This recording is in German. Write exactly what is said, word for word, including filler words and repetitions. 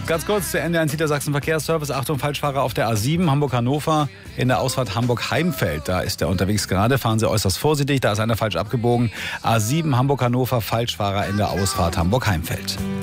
Ganz kurz, der N D eins Niedersachsen Verkehrsservice. Achtung, Falschfahrer auf der A sieben Hamburg-Hannover in der Ausfahrt Hamburg-Heimfeld. Da ist er unterwegs gerade. Fahren Sie äußerst vorsichtig. Da ist einer falsch abgebogen. A sieben Hamburg-Hannover, Falschfahrer in der Ausfahrt Hamburg-Heimfeld.